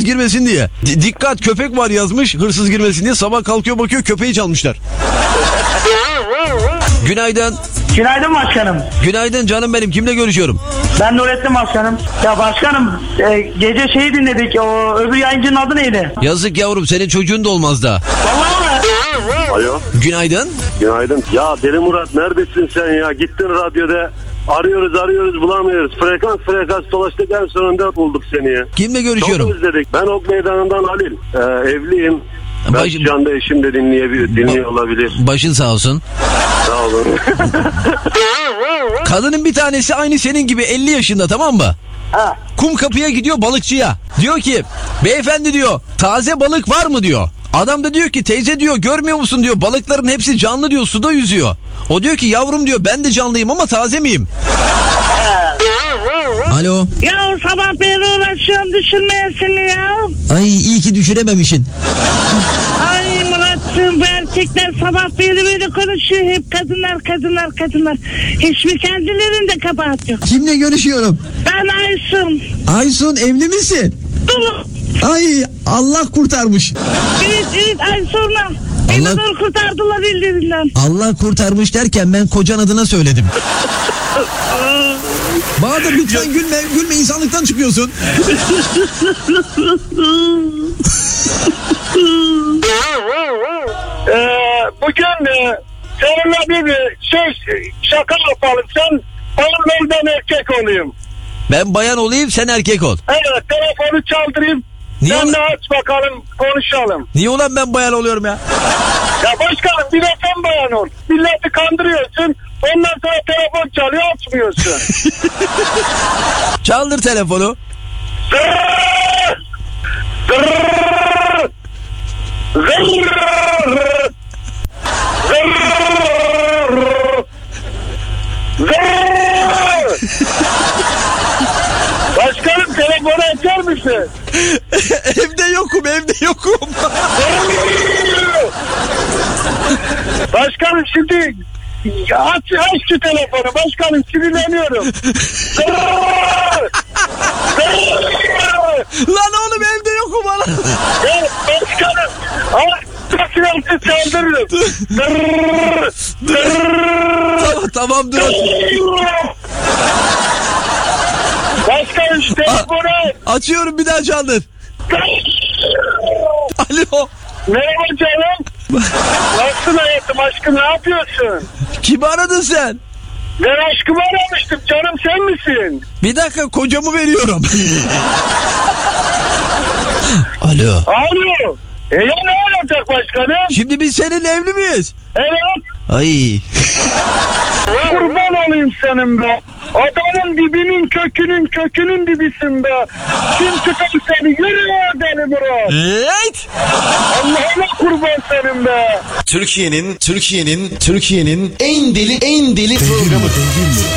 girmesin diye. Dikkat köpek var yazmış hırsız girmesin diye. Sabah kalkıyor bakıyor köpeği çalmışlar. Günaydın. Günaydın başkanım. Günaydın canım benim. Kimle görüşüyorum? Ben Nurettin başkanım. Ya başkanım gece şeyi dinledik. O öbür yayıncının adı neydi? Yazık yavrum senin çocuğun da olmaz da. Vallahi mi? Alo. Günaydın. Günaydın. Ya Deli Murat neredesin sen ya? Gittin radyoda. Arıyoruz bulamıyoruz. Frekans dolaştık en sonunda bulduk seni ya. Kimle görüşüyorum? Çok özledik. Ben Ok Meydanı'ndan Halil. Evliyim. Başım- Şu anda eşim de dinliyor olabilir. Başın sağ olsun. Sağ olun. Kadının bir tanesi aynı senin gibi 50 yaşında, tamam mı? Ha. Kum kapıya gidiyor balıkçıya. Diyor ki beyefendi diyor taze balık var mı diyor. Adam da diyor ki teyze diyor görmüyor musun diyor balıkların hepsi canlı diyor suda yüzüyor. O diyor ki yavrum diyor ben de canlıyım ama taze miyim? Alo. Ya sabah beri uğraşıyorum düşünmeye seni ya. Ay iyi ki düşürememişsin. Ay Murat'cığım bu erkekler sabah beri böyle konuşuyor. Hep kadınlar. Hiçbir kendilerinde kabahat yok. Kimle görüşüyorum? Ben Aysun. Aysun evli misin? Dolu. Ay Allah kurtarmış. Evet Aysun'la. Beni Allah- zor kurtardılar ellerinden. Allah kurtarmış derken ben kocan adına söyledim. Bahadır lütfen gülme insanlıktan çıkıyorsun. Bugün seninle bir şaka yapalım. Sen bayan ben erkek olayım. Ben bayan olayım sen erkek ol. Evet telefonu çaldırayım. Niye Sen ulan- de aç bakalım konuşalım. Niye ulan ben bayan oluyorum ya? Ya başkanım bir de sen bayan ol. Milleti kandırıyorsun. Ondan sonra telefon çalıyor açmıyorsun. Çaldır telefonu. Zırrrr! Zırrrr! Zırrrr! Zırrrr! Zırrrr! Başkanım telefonu açar mısın? evde yokum. Başkanım şimdi aç şu telefonu. Başkanım sinirleniyorum. Lan oğlum evde yokum lan. Başkanım. Silahsız çaldırırım. Tamam dur. Başkanım şu telefonu. Açıyorum bir daha çaldır. Alo. Merhaba canım. Nasılsın hayatım aşkım ne yapıyorsun? Kimi aradın sen? Ben aşkımı aramıştım canım sen misin? Bir dakika kocamı veriyorum. Alo. Alo. Ya ne olacak başkanım? Şimdi biz seninle evli miyiz? Evet. Ay. Kurban olayım senin be. Adamın dibinin kökünün dibisin be. Kim tutar seni yürü deli Murat. Evet. Allah'ına kurban senin be. Türkiye'nin en deli programı.